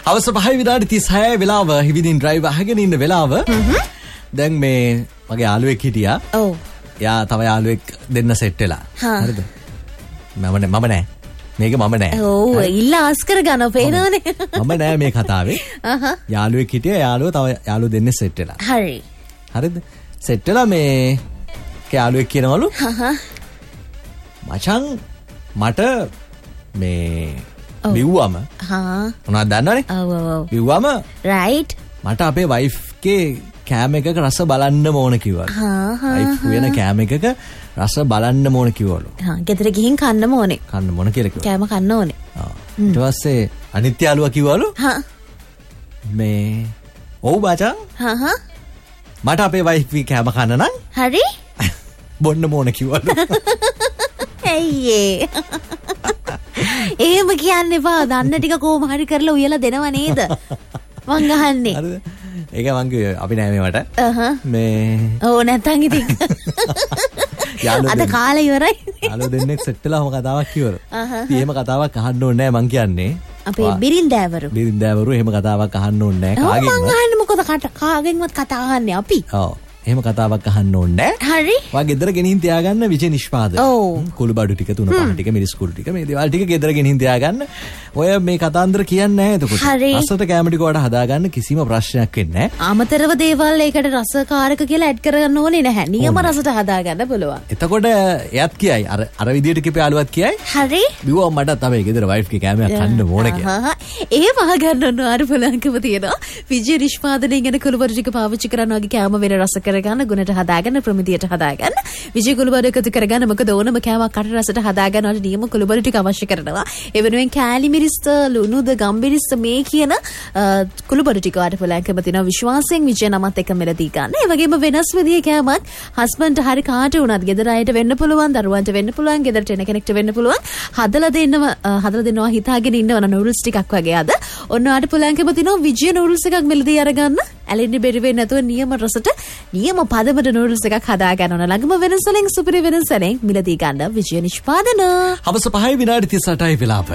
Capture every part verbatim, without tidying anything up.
අවස පහයි විනාඩි තිස්හය වෙලාව හිවිදින් ඩ්‍රයිව් අහගෙන ඉන්න වෙලාව. දැන් මේ මගේ යාළුවෙක් හිටියා. ඔව්. යා තව යාළුවෙක් දෙන්න සෙට් වෙලා. හරිද? මම නෑ මම නෑ. මේක මම නෑ. ඔව් ඉල්ල ආස් කර ගන්න පේනවනේ. මම නෑ මේ කතාවේ. අහහ. යාළුවෙක් හිටියා යාළුව තව යාළුව දෙන්න සෙට් වෙලා. හරි. හරිද? සෙට් වෙලා මේ යාළුවෙක් කියනවලු. හහ. මචං මට මේ බිව්වම හා මොනවද දන්නවනේ? ඔව් ඔව්. බිව්වම රයිට්. මට අපේ වයිෆ් ගේ කෑම එකක රස බලන්න ඕන කිව්වා. හා හා. වයිෆ් වෙන කෑම එකක රස බලන්න ඕන කිව්වලු. හා ගෙදර ගිහින් කන්න ඕනේ. කන්න මොන කියලා කිව්වා. කෑම කන්න ඕනේ. ආ. ඊට පස්සේ අනිත් යාළුවා කිව්වලු. හා. මේ ඔව් බාචා. හා හා. මට අපේ වයිෆ් ගේ කෑම කන්න නම් හරි. බොන්න ඕන කිව්වලු. ඇයියේ. එහෙම කියන්න එපා. දන්න ටික කොහොම හරි කරලා උයලා දෙනව නේද? මං අහන්නේ. හරිද? ඒක මං කිව්වේ අපි නෑ මේවට. අහහ. මේ ඕ නැත්තම් ඉතින්. අද කාලේ ඉවරයි. යාළුවෝ දෙන්නෙක් සෙට් වෙලාම කතාවක් කිව්වලු. ඉතින් එහෙම කතාවක් අහන්න ඕනේ නෑ මං කියන්නේ. අපේ බිරින්දෑවරු. බිරින්දෑවරු එහෙම කතාවක් අහන්න ඕනේ නෑ කාගෙන්වත්. මං අහන්නේ මොකද කාගෙන්වත් කතා අහන්නේ අපි. ඔව්. එහෙම කතාවක් අහන්න ඕනේ නෑ. හරි. ඔයා ගෙදර ගෙනින් තියාගන්න විජේ නිෂ්පාදක. කුළු බඩු ටික තුන පහ ටික මිරිස් කුළු ටික මේ දේවල් ටික ගෙදර ගෙනින් තියාගන්න. ඔය මේ කතාන්දර කියන්නේ නැහැ එතකොට. රසට කැම ටික වඩා හදාගන්න කිසිම ප්‍රශ්නයක් වෙන්නේ නැහැ. අමතරව දේවල් ඒකට රසකාරක කියලා ඇඩ් කරගන්න ඕනේ නැහැ. නියම රසට හදාගන්න පුළුවන්. එතකොට එයත් කියයි අර අර විදියට කිපේ යාළුවත් කියයි. හරි. බිව්වා මටත් තමයි ගෙදර වයිෆ් ගේ කැමයක් කන්න ඕන කියලා. ඒ වහගන්න ඕන අර පුළුවන්කම තියෙනවා. විජේ නිෂ්පාදනයේ ගැන කුළු බඩු ටික පාවිච්චි කරන වගේ කැම වෙන රස කරගන්න ගුණට හදාගන්න ප්‍රමිතියට හදාගන්න විජේ කුළු බඩු එකතු කරගන්න මොකද ඕනම කෑමක් කට රසට හදාගන්න වල නියම කුළු බඩු ටික අවශ්‍ය කරනවා ඒ වෙනුවෙන් කෑලි මිරිස්ත ලුණුද ගම්බිරිස්ත මේ කියන කුළු බඩු ටික වලට පුළුවන්කම තියෙනවා විශ්වාසයෙන් විජේ නමත් එක මෙලදී ගන්න ඒ වගේම වෙනස් විදිහේ කෑමක් හස්බන්ඩ් හරි කාට වුණත් ගෙදර අයට වෙන්න පුළුවන් දරුවන්ට වෙන්න පුළුවන් ගෙදරට එන කෙනෙක්ට වෙන්න පුළුවන් හදලා දෙන්නව හදලා දෙනවා හිතාගෙන ඉන්නවන නූඩල්ස් ටිකක් වගේ අද ඔන්න ඔයාලට පුළුවන්කම තියෙනවා විජේ නූඩල්ස් එකක් මෙලදී අරගන්න ඇලෙන්නේ බැරි වෙන්නේ නැතුව නියම රසට නියම පදමට නූඩල්ස් එකක් හදා ගන්න ඕන ළඟම වෙනස් වලින් සුපිරි වෙනස් වලින් මිලදී ගන්න විජය නිෂ්පාදන. හවස පහයි විනාඩි තිස් අටයි වෙලාව.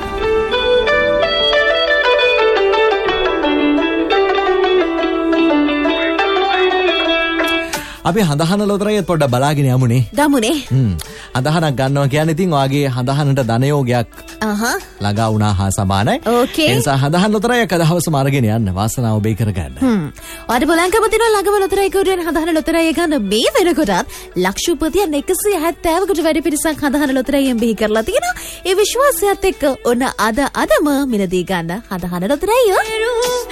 අපි හඳහන ලොතරැය පොඩ්ඩක් බලාගෙන යමුනේ. දමුනේ. හ්ම්. හඳහනක් ගන්නවා කියන්නේ ඉතින් ඔයාගේ හඳහනට ධනයෝගයක් අහහ ළඟා වුණා හා සමානයි. ඕකේ. ඒ නිසා හඳහන ලොතරැය කදහවසම අරගෙන යන්න වාසනාව ඔබේ කරගන්න. හ්ම්. ඔයාලට බලංකම තියෙනවා ළඟම ලොතරැය කෝඩුවෙන් හඳහන ලොතරැය ගන්න මේ වෙනකොටත් ලක්ෂපතියන් එකසිය හැත්තෑවකට වැඩි පිරිසක් හඳහන ලොතරැයෙන් බිහි කරලා තියෙනවා. ඒ විශ්වාසයත් එක්ක ඔන්න අද අදම මිලදී ගන්න හඳහන ලොතරැය.